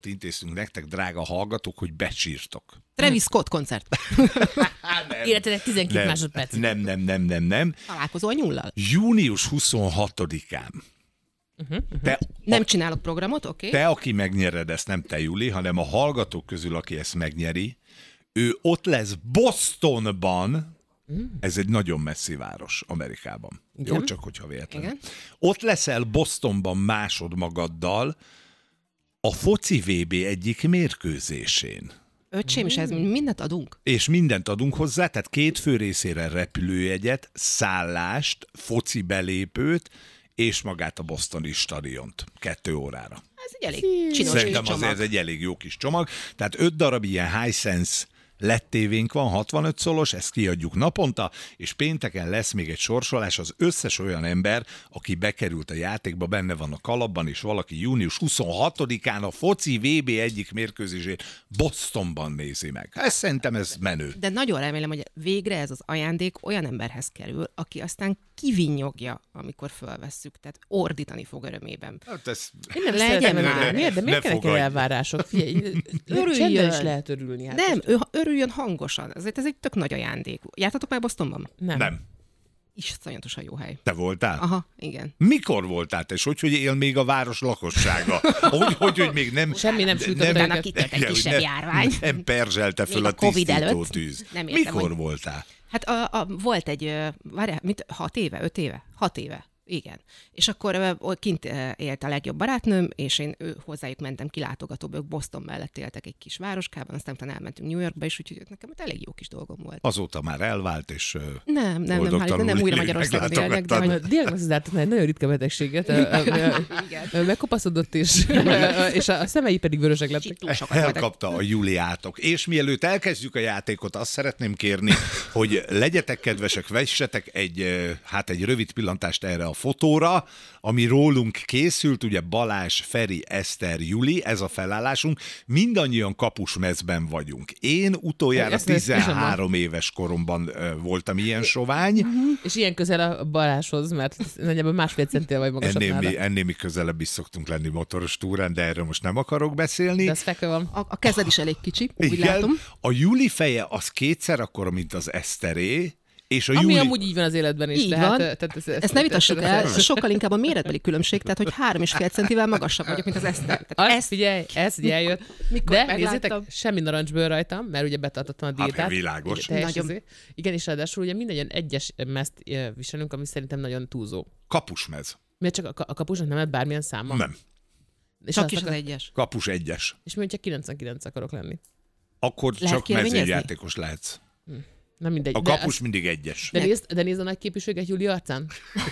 intéztünk nektek, drága hallgatók, hogy becsírtok. Travis Scott koncert. Életednek 12 másodperc. Nem. Találkozó a nyullal. Június 26-án. Nem csinálok programot, oké? Te, aki megnyered ezt, nem te, Juli, hanem a hallgatók közül, aki ezt megnyeri, ő ott lesz Bostonban, ez egy nagyon messzi város Amerikában. Igen. Jó, csak hogyha véletlenül. Igen. Ott leszel Bostonban másodmagaddal a foci VB egyik mérkőzésén. Öcsém, és ez mindent adunk. És mindent adunk hozzá, tehát 2 fő részére repülőjegyet, szállást, foci belépőt, és magát a bostoni stadiont 2 órára. Ez egy elég csinos Szerintem kis azért ez csomag. egy elég jó kis csomag. Tehát 5 darab ilyen Hisense LED tévénk van, 65 szolos, ezt kiadjuk naponta, és pénteken lesz még egy sorsolás, az összes olyan ember, aki bekerült a játékba, benne van a kalapban, és valaki június 26-án a foci VB egyik mérkőzését Bostonban nézi meg. Szerintem ez menő. De nagyon remélem, hogy végre ez az ajándék olyan emberhez kerül, aki aztán kivinnyogja, amikor fölvesszük. Tehát ordítani fog örömében. Hát ez... Én nem Legyen szeretem már. örülni. Miért? De miért Ne kell fogadj. elvárások? Figyelj, Örüljön. csendben is lehet örülni. Hát Nem, ő örüljön hangosan. Ezért ez egy tök nagy ajándék. Jártatok már Bostonban? Nem. Iszonyatosan jó hely. Te voltál? Aha, igen. Mikor voltál te, és hogy él még a város lakossága? hogy még nem... Semmi nem sütött Utána őket. kitört egy Igen, kisebb hogy járvány. Nem perzselte föl Még a a Covid tisztító előtt. tűz. Nem értem, Mikor hogy- voltál? Hát volt egy, várjál, 6 éve, 5 éve? 6 éve. Igen. És akkor kint élt a legjobb barátnőm, és én hozzájuk mentem kilátogatóba, ők Boston mellett éltek egy kis városkában, aztán utána elmentünk New Yorkba is, úgyhogy nekem ott elég jó kis dolgom volt. Azóta már elvált, és Nem, boldogtalanul nem újra élik, Magyarországon élnek, de hogy... meglátogattad. Diagnosztizáltak egy nagyon ritka betegséget, megkopaszodott, és a szemei pedig vörösek lettek. Túl sokat voltak. Elkapta a Juliátok. És mielőtt elkezdjük a játékot, azt szeretném kérni, hogy legyetek kedvesek, vessetek egy rövid pillantást erre a fotóra, ami rólunk készült, ugye Balázs, Feri, Eszter, Juli, ez a felállásunk. Mindannyian kapusmezben vagyunk. Én utoljára Ezt 13 éves koromban voltam ilyen sovány. És ilyen közel a Balázshoz, mert nagyjából 1,5 centivel vagy magasabb nála. Ennél mi közelebb is szoktunk lenni motoros túrán, de erről most nem akarok beszélni. De ez fekve van. A kezed is elég kicsi, úgy látom. A Juli feje az 2-szer akkora, mint az Eszteré, és a Ami Juli... amúgy így van az életben is. Így tehát, van. Tehát Ezt ne vitassuk el, sokkal inkább a méretbeli különbség, tehát hogy 3,5 centivel magasabb vagyok, mint az Eszter. Tehát Figyelj, ez ugye eljött. mikor De megláttam. nézzétek, semmi narancsbőr rajtam, mert ugye betartottam a diétát. világos. Nagyon. Igen, és ráadásul ugye mindannyian egyes mezt viselünk, ami szerintem nagyon túlzó. Kapusmez. Miért csak a kapusnak nem lett bármilyen száma? Nem. És csak azt is az akar- egyes. Kapus 1-es. És mi, hogyha 99 akarok lenni? Akkor Lehet csak kérvényezni? mezőjátékos lehetsz. Nem mindegy. A kapus mindig 1-es. De nézd a nagy képviséget Júli arcán.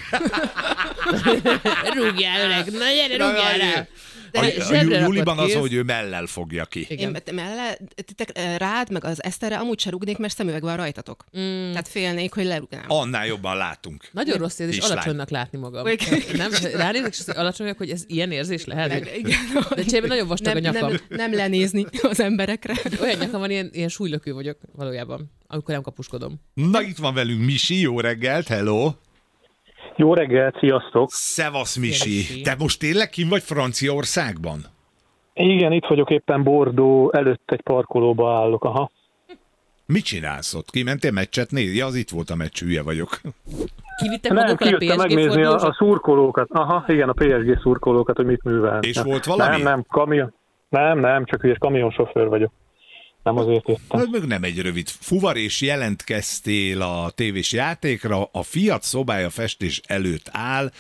Rúgjál, öreg! Na gyere, rúgjál rá! A zsebre rakott Juliban az, kéz. hogy ő mellel fogja ki. Igen. Rád, meg az Eszterre amúgy se rúgnék, mert szemüveg van rajtatok. Tehát félnék, hogy lerúgnám. Annál jobban látunk. Nagyon rossz érzés Kislány. alacsonynak látni magam. Igen. Nem? Ránézek, és alacsonyak, hogy ez ilyen érzés lehet? Igen. De cserébe nagyon vastag a nyakam. Nem lenézni az emberekre. Olyan nyakam van, ilyen súlylökő vagyok valójában, amikor nem kapuskodom. Na, itt van velünk Misi, jó reggelt, hello! Jó reggelt, sziasztok! Szevasz, Misi! Misi. Te most tényleg kim vagy Franciaországban? Igen, itt vagyok éppen Bordeaux előtt egy parkolóba állok, aha. Mit csinálsz ott? Kimentél meccset nézni? Ja, az itt volt a meccs, hülye vagyok. Kivittek Nem, magukkal a kijöttem PSG megnézni a fordulósok? szurkolókat. Aha, igen, a PSG szurkolókat, hogy mit művelnek. És volt valami? Nem, kamion. Nem, csak ügyes kamionsofőr vagyok. Nem azért jöttem. Hát meg nem egy rövid fuvar, és jelentkeztél a tévés játékra, a Fiat szobája festés előtt áll.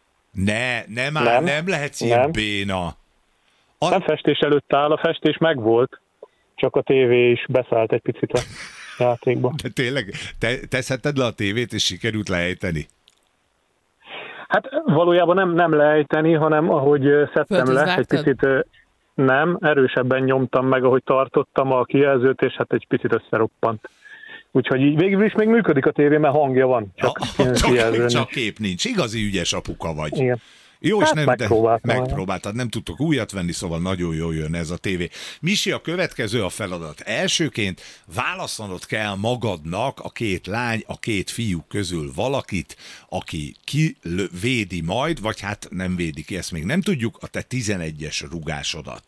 Nem lehetsz ilyen Nem. béna. Nem festés előtt áll, a festés megvolt, csak a tévé is beszállt egy picit a játékba. De tényleg, te szedted le a tévét, és sikerült lejteni? Hát valójában nem lejteni, hanem ahogy szedtem le, egy Földhöz picit nem, erősebben nyomtam meg, ahogy tartottam a kijelzőt, és hát egy picit összeroppant. Úgyhogy így végül is még működik a tévé, mert hangja van, csak kijelzőn. Csak kép nincs. Igazi ügyes apuka vagy. Igen. Jó, és Hát nem, megpróbáltam. nem tudtok újat venni, szóval nagyon jól jön ez a tévé. Misi, a következő a feladat. Elsőként választanod kell magadnak a 2 lány, a 2 fiú közül valakit, aki védi majd, vagy hát nem védi ki, ezt még nem tudjuk, a te 11-es rugásodat.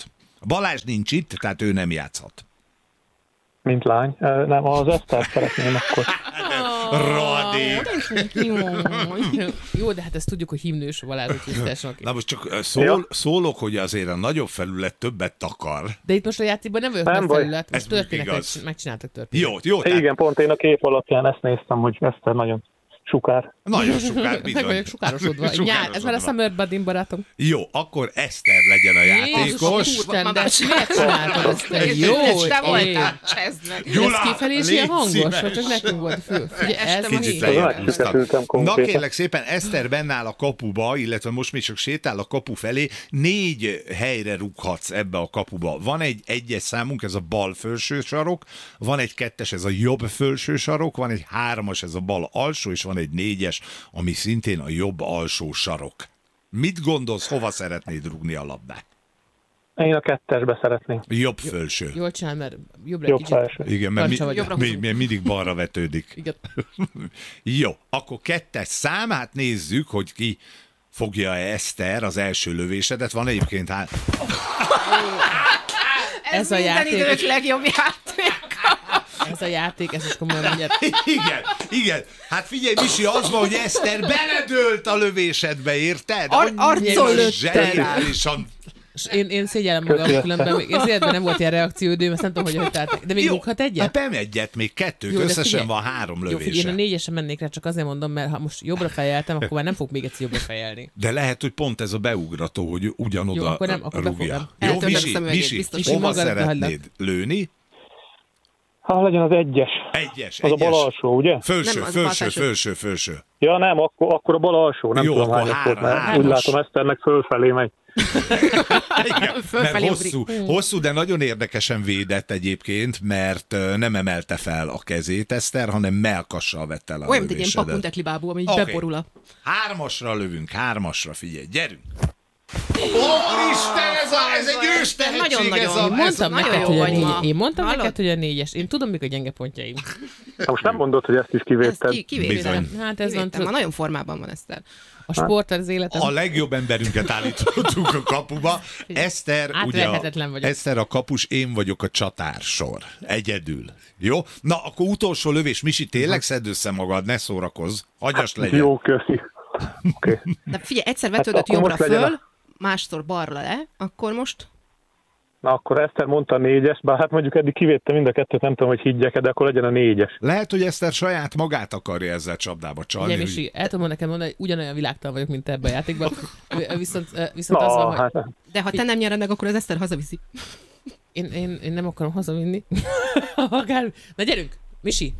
Balázs nincs itt, tehát ő nem játszhat. Mint lány. Nem, az Esztert szeretném akkor. Rohadék! Jó, de hát ezt tudjuk, hogy himnős Balázs, hogy tisztesnek. Na most csak szólok, hogy azért a nagyobb felület többet takar. De itt most a játékban nem vagyok Nem nagy baj. felület, Ez most történetet igaz. megcsináltak történetet. Jó, tehát Igen, pont én a kép alapján ezt néztem, hogy Eszter nagyon sukár. nagyon sokár bizony. Meg vagyok sukárosodva. Nyár, ez már a Summer Buddy barátom. Jó, akkor Eszter legyen a játékos. Isten, de miért csináltad ezt? Te jó, Te ég. voltál, csezd meg. Gyula, Ez kifelé is ilyen légy hangos, szíves. vagy csak nekünk volt fő? Figyelj, ez Kicsit mi? lejjebb Megszüketültem húztam. Na konkrétan. kérlek szépen, Eszter benne áll a kapuba, illetve most még csak sétál a kapu felé. 4 helyre rúghatsz ebbe a kapuba. Van egy 1-es számunk, ez a bal felső sarok, van egy 2-es, ez a jobb felső sarok, van egy 3-as, ez a bal alsó, és van egy 4-es, ami szintén a jobb alsó sarok. Mit gondolsz, hova szeretnéd rúgni a labdát? Én a 2-esbe szeretném. Jobb felső. Jól csinál, mert jobbra Jobb kicsit. felső. Igen, mert Karcsa vagyok. mindig balra vetődik. Igen. Jó, akkor 2-es szám, hát nézzük, hogy ki fogja Eszter az első lövésedet. Van egyébként Ez a minden játék. idők legjobb játék. Ez a játék, ez is komolyan mondjad. Igen. Hát figyelj, Misi, az van, hogy Eszter beledőlt a lövésedbe, érted? Arcon lőtte rá. zseniálisan. És én szégyellem magam, különben még az életben nem volt ilyen reakcióidőm, ezt nem tudom, hogy táltak. De még rúghat Hát egyet? nem egyet, még 2, Jó, de összesen figyelj. van 3 Jó, figyelj, lövése. én a 4-esen mennék rá, csak azért mondom, mert ha most jobbra fejeltem, akkor már nem fog még egyszer jobbra fejelni. De lehet, hogy pont ez a beugrató, hogy ugyanoda Jó, akkor nem, akkor rúgja. befogom. Jó, Eltörlöm Misi, szemüvegét, Misi, biztos. hova Misi, magadra szeretnéd lőni? Ha legyen az 1-es. Egyes. Az a bal alsó, ugye? Felső, Nem, az bal felső. Ja nem, akkor a bal alsó. Nem Jó, tudom akkor hányas volt, mert hármas. úgy látom Eszternek fölfelé megy. Igen, Fölfelé mert hosszú, de nagyon érdekesen védett egyébként, mert nem emelte fel a kezét Eszter, hanem melkassal vette le a Olyan, mint egy ilyen lövésedet. pakuntekli bábú, ami így Oké. beborul a... 3-asra lövünk, 3-asra, figyelj, gyerünk! Isten, ez egy ős tehetség, Nagyon-nagyon. Mondtam Nagyon neked, jó hogy a vagy 4. ma. Én mondtam Hallod? neked, hogy a 4-es. Én tudom, mik a gyenge pontjaim. Na most nem mondod, hogy ezt is kivédted. Ezt kivédem. Bizony. Hát ez van, Ma nagyon formában van Eszter. A sport az életem. A legjobb emberünket állítottuk a kapuba. Eszter, ugye Átverhetetlen vagyok. Eszter a kapus, én vagyok a csatársor. Egyedül. Jó? Na, akkor utolsó lövés. Misi, tényleg szedd össze magad, ne szórakozz. Hagyast legyen. Jó, köszi. Oké. De figyelj, egyszer vetődött akkor jobbra most legyen föl, másszor balra le, akkor most... Na akkor Eszter mondta a 4-es, bár hát mondjuk eddig kivédtem mind a kettőt, nem tudom, hogy higgyek, de akkor legyen a 4-es. Lehet, hogy Eszter saját magát akarja ezzel csapdába csalni. Ugye, Misi, el tudom nekem mondani, hogy ugyanolyan világtalan vagyok, mint te ebben a játékban. Viszont az van, hogy hát De ha te nem nyered meg, akkor az Eszter hazaviszi. én nem akarom hazavinni. Akár... Na gyerünk, Misi!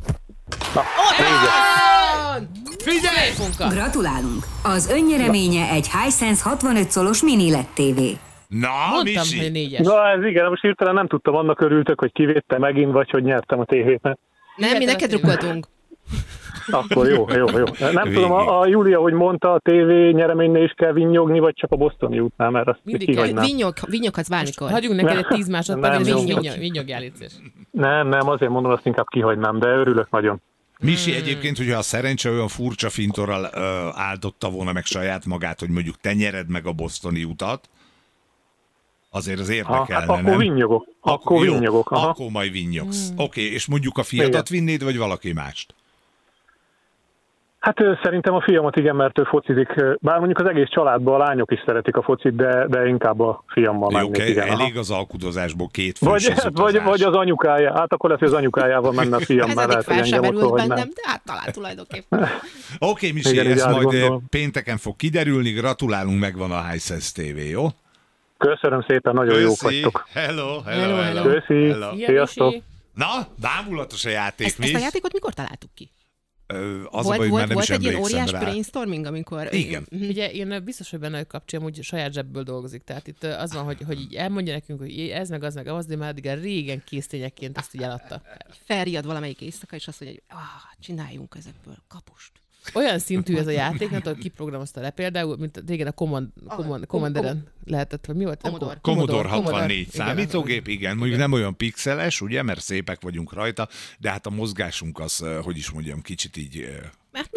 Figyelj! Funka! Gratulálunk! Az önnyereménye egy Hisense 65 szolos mini LED TV. Na, Mondtam, Misi! hogy 4-es. Na ez igen, most hirtelen nem tudtam, annak örültök, hogy kivédte megint, vagy hogy nyertem a tévét. Nem, mi neked rukkoltunk. Akkor jó. Nem Végig. tudom, a Júlia, hogy mondta, a tévé nyereménynél is kell vinnyogni, vagy csak a Bostoni útnál, mert azt Mindig kell. kihagynám. Vinyoghatsz bármikor. Hagyjunk neked egy 10 másodpercet, Nem, és jó. vinyogjál, légy szíves. Nem, azért mondom, azt inkább kihagynám, de örülök nagyon. Misi egyébként, hogyha a szerencse olyan furcsa fintorral áldotta volna meg saját magát, hogy mondjuk te nyered meg a bostoni utat, azért az Hát érdekelne, akkor nem? vinnyogok. Akkor jó, vinnyogok. Aha. Akkor majd vinnyogsz. Oké, és mondjuk a fiatat vinnéd, vagy valaki mást? Hát szerintem a fiamat igen, mert ő focizik. Bár mondjuk az egész családban a lányok is szeretik a focit, de inkább a fiammal Jó, mennék. Igen, aha. elég az alkudozásból 2 fős az Vagy utazás. az anyukája. Hát akkor lesz, hogy az anyukájával menne a fiam, Ez mert eddig lehet, hogy fel sem engem ott merült hogy bennem, nem. de hát talán tulajdonképpen. Oké, Misi, Igen, így ez majd átgondolom. pénteken fog kiderülni, gratulálunk, megvan a Hisense TV, jó? Köszönöm szépen, nagyon jók vagytok. Hello. Köszi. Szia, Sziasztok. Misi! Na, bámulatos a játék, Ezt a játékot mikor találtuk ki? Az a baj, hogy már nem is Volt egy ilyen emlékszem óriás rá. brainstorming, amikor... Igen. Ugye én biztos, hogy benne, hogy kapcsi amúgy saját zsebből dolgozik. Tehát itt az van, hogy így elmondja nekünk, hogy ez meg az, de már addig régen késztényekként ezt így eladta. Felriad valamelyik éjszaka, és azt mondja, hogy csináljunk ezekből kapust. Olyan szintű ez a játék, nem tudom, kiprogramozta le például, mint régen a Commanderen lehetett, vagy mi volt? Commodore. Commodore 64 Igen, számítógép, igen. Mondjuk nem olyan pixeles, ugye, mert szépek vagyunk rajta, de hát a mozgásunk az, hogy is mondjam, kicsit így... Mert mint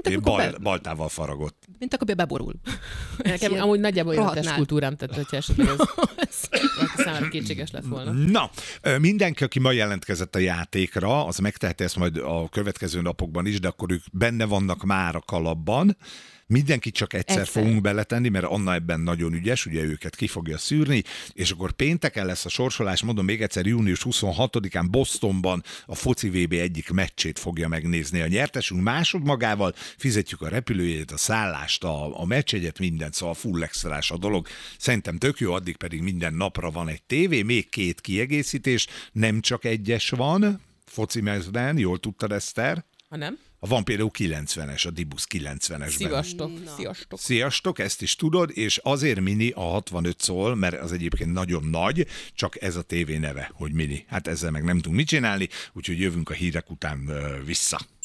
baltával faragott. Mint akkor beborul. Nekem amúgy nagyjából olyan testkultúrám, tehát hogyha esetleg ez valaki számára kétséges lett volna. Na, mindenki, aki ma jelentkezett a játékra, az megteheti ezt majd a következő napokban is, de akkor ők benne vannak már a kalapban. Mindenki csak egyszer fogunk beletenni, mert Anna ebben nagyon ügyes, ugye őket ki fogja szűrni, és akkor pénteken lesz a sorsolás, mondom még egyszer, június 26-án Bostonban a foci VB egyik meccsét fogja megnézni a nyertesünk, másodmagával fizetjük a repülőjét, a szállást, a meccsjegyet, mindent, szóval full extrás a dolog. Szerintem tök jó, addig pedig minden napra van egy tévé, még 2 kiegészítés, nem csak egyes van, foci mezben, jól tudtad, Eszter? Ha nem? Van például 90-es, a Dibus 90-esben. Sziasztok. Sziasztok, ezt is tudod, és azért mini a 65 szól, mert az egyébként nagyon nagy, csak ez a tévé neve, hogy mini. Hát ezzel meg nem tudunk mit csinálni, úgyhogy jövünk a hírek után vissza.